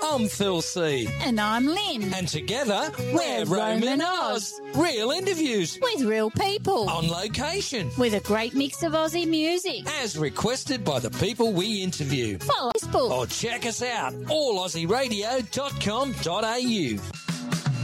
I'm Phil C. And I'm Lynn. And together, we're Roman Oz. Real interviews. With real people. On location. With a great mix of Aussie music. As requested by the people we interview. Follow Facebook. Or check us out, allaussieradio.com.au.